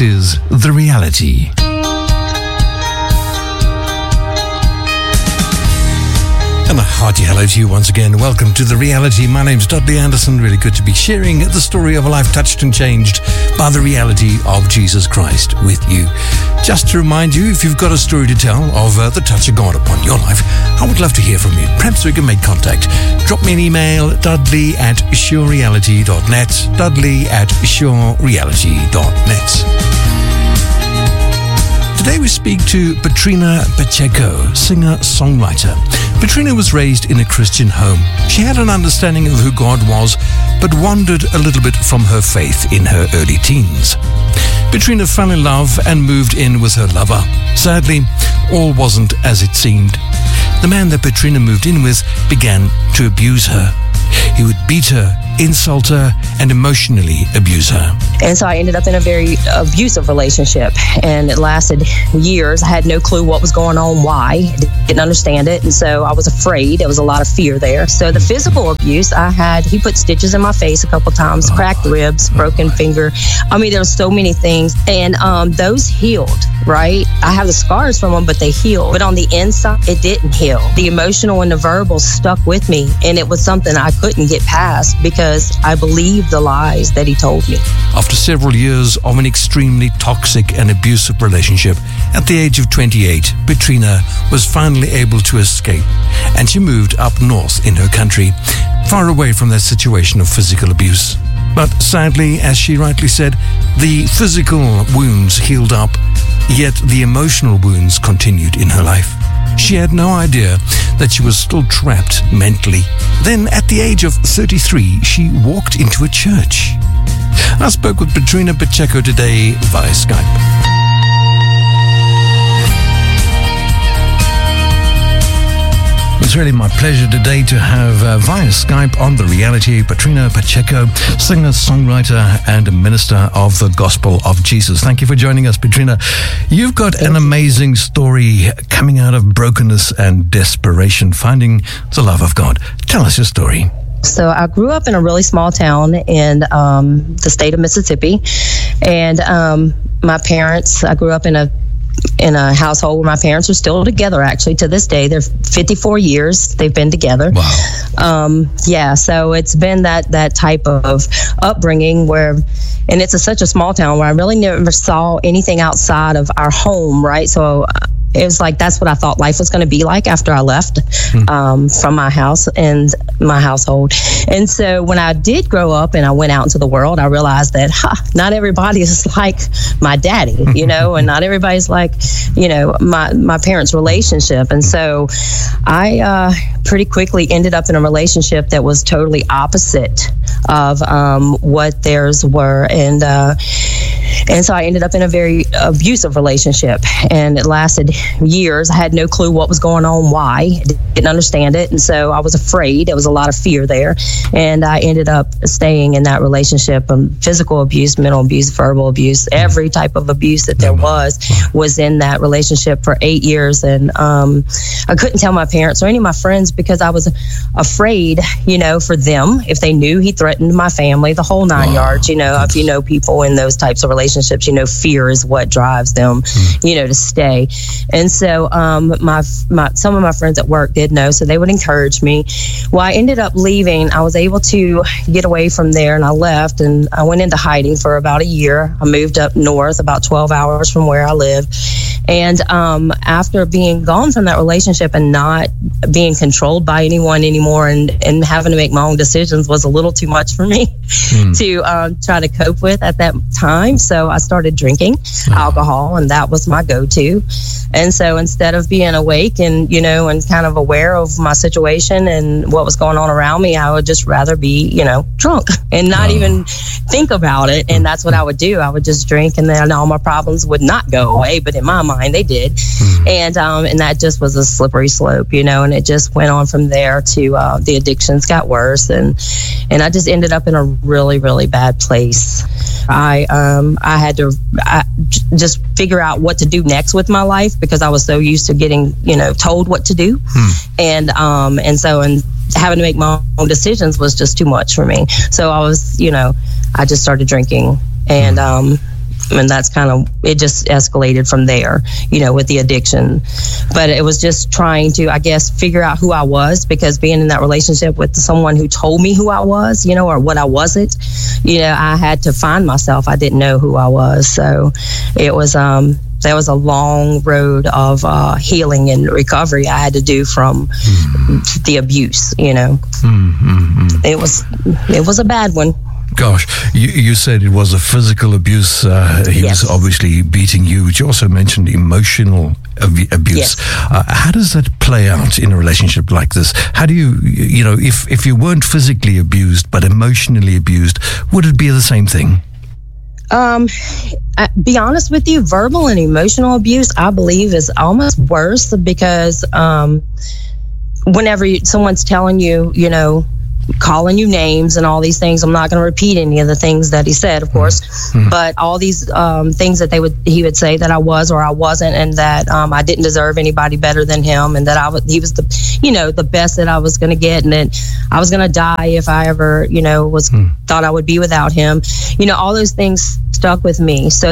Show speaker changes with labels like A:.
A: is The Reality. And a hearty hello to you once again. Welcome to The Reality. My name's Dudley Anderson. Really good to be sharing the story of a life touched and changed by the reality of Jesus Christ with you. Just to remind you, if you've got a story to tell of the touch of God upon your life, I would love to hear from you. Perhaps we can make contact. Drop me an email, dudley@surereality.net, dudley@surereality.net. Today we speak to Petrina Pacheco, singer-songwriter. Petrina was raised in a Christian home. She had an understanding of who God was, but wandered a little bit from her faith in her early teens. Petrina fell in love and moved in with her lover. Sadly, all wasn't as it seemed. The man that Petrina moved in with began to abuse her. He would beat her, insult her, and emotionally abuse her.
B: And so I ended up in a very abusive relationship, and it lasted years. I had no clue what was going on, why. Didn't understand it, and so I was afraid. There was a lot of fear there. So the physical abuse I had, he put stitches in my face a couple times, cracked ribs, broken finger. I mean, there were so many things, and those healed, right? I have the scars from them, but they healed. But on the inside, it didn't heal. The emotional and the verbal stuck with me, and it was something I couldn't get past because I believed the lies that he told me.
A: After several years of an extremely toxic and abusive relationship, at the age of 28, Petrina was finally able to escape, and she moved up north in her country, far away from that situation of physical abuse. But sadly, as she rightly said, the physical wounds healed up, yet the emotional wounds continued in her life. She had no idea that she was still trapped mentally. Then, at the age of 33, she walked into a church. I spoke with Petrina Pacheco today via Skype. It's really my pleasure today to have via Skype on The Reality Petrina Pacheco, singer, songwriter, and a minister of the Gospel of Jesus. Thank you for joining us, Petrina. You've got an amazing story coming out of brokenness and desperation, finding the love of God. Tell us your story.
B: So I grew up in a really small town in the state of Mississippi, and my parents, I grew up in a household where my parents are still together, actually, to this day. They're 54 years they've been together.
A: Wow.
B: So it's been that type of upbringing where, and it's such a small town where I really never saw anything outside of our home, right? So it was like, that's what I thought life was going to be like after I left from my house and my household. And so when I did grow up and I went out into the world, I realized that not everybody is like my daddy, and not everybody's like, my parents' relationship. And so I pretty quickly ended up in a relationship that was totally opposite of what theirs were. And so I ended up in a very abusive relationship, and it lasted years. I had no clue what was going on, why. Didn't understand it, and so I was afraid. There was a lot of fear there, and I ended up staying in that relationship. Physical abuse, mental abuse, verbal abuse, every type of abuse that there was in that relationship for 8 years. And I couldn't tell my parents or any of my friends because I was afraid, for them. If they knew, he threatened my family, the whole 9 yards. If you know people in those types of relationships, fear is what drives them, to stay. And so some of my friends at work did know, so they would encourage me. Well, I ended up leaving. I was able to get away from there, and I left, and I went into hiding for about a year. I moved up north, about 12 hours from where I live. And after being gone from that relationship and not being controlled by anyone anymore, and having to make my own decisions was a little too much for me to try to cope with at that time. So I started drinking alcohol, and that was my go-to. And so instead of being awake and, and kind of aware of my situation and what was going on around me, I would just rather be, drunk and not even think about it. And that's what I would do. I would just drink, and then all my problems would not go away. But in my mind, they did. And that just was a slippery slope, and it just went on from there to the addictions got worse. And I just ended up in a really, really bad place. I had to just figure out what to do next with my life because I was so used to getting, told what to do. And having to make my own decisions was just too much for me. So I was, I just started drinking, and and that's kind of, it just escalated from there, with the addiction. But it was just trying to, I guess, figure out who I was, because being in that relationship with someone who told me who I was, or what I wasn't, I had to find myself. I didn't know who I was. So it was, there was a long road of healing and recovery I had to do from the abuse, It was a bad one.
A: Gosh, you said it was a physical abuse. He was obviously beating you, but you also mentioned emotional abuse.
B: Yes.
A: How does that play out in a relationship like this? How do you, if you weren't physically abused but emotionally abused, would it be the same thing?
B: Be honest with you, verbal and emotional abuse, I believe, is almost worse, because whenever someone's telling you, calling you names and all these things, I'm not going to repeat any of the things that he said, of course, but all these things that he would say that I was or I wasn't, and that I didn't deserve anybody better than him, and that he was the the best that I was going to get, and that I was going to die if I ever thought I would be without him. All those things stuck with me. So